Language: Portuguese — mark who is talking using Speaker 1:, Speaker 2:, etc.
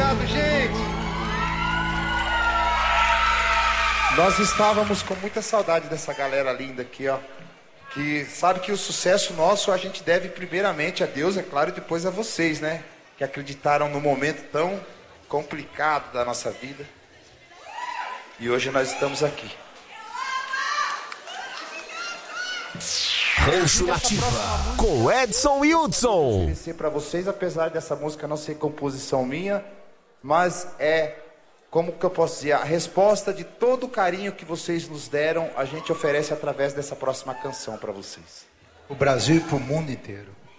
Speaker 1: obrigado, gente. Nós estávamos com muita saudade dessa galera linda aqui, ó. Que sabe que o sucesso nosso a gente deve primeiramente a Deus, é claro, e depois a vocês, né? Que acreditaram no momento tão complicado da nossa vida. E hoje nós estamos aqui.
Speaker 2: Rancho Nativa com Edson e Hudson.
Speaker 1: Oferecer para vocês, apesar dessa música não ser composição minha, mas é, como que eu posso dizer, a resposta de todo o carinho que vocês nos deram, a gente oferece através dessa próxima canção para vocês.
Speaker 3: O Brasil e pro mundo inteiro.